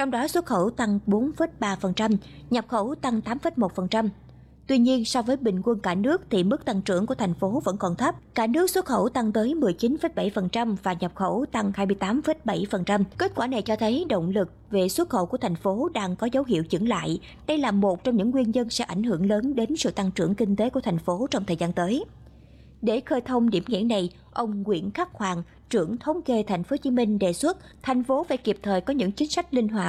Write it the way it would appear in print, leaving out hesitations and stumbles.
trong đó xuất khẩu tăng 4,3%, nhập khẩu tăng 8,1%. Tuy nhiên, so với bình quân cả nước thì mức tăng trưởng của thành phố vẫn còn thấp. Cả nước xuất khẩu tăng tới 19,7% và nhập khẩu tăng 28,7%. Kết quả này cho thấy động lực về xuất khẩu của thành phố đang có dấu hiệu chững lại. Đây là một trong những nguyên nhân sẽ ảnh hưởng lớn đến sự tăng trưởng kinh tế của thành phố trong thời gian tới. Để khơi thông điểm nghẽn này, ông Nguyễn Khắc Hoàng, trưởng thống kê Thành phố Hồ Chí Minh đề xuất thành phố phải kịp thời có những chính sách linh hoạt